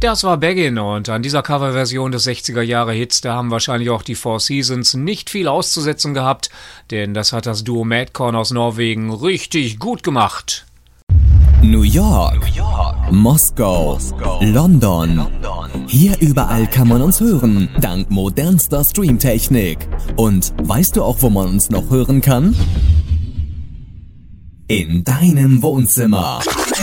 Das war Beggin' und an dieser Coverversion des 60er-Jahre-Hits, da haben wahrscheinlich auch die Four Seasons nicht viel auszusetzen gehabt, denn das hat das Duo Madcon aus Norwegen richtig gut gemacht. New York, Moskau, London. Hier überall kann man uns hören, dank modernster Streamtechnik. Und weißt du auch, wo man uns noch hören kann? In deinem Wohnzimmer.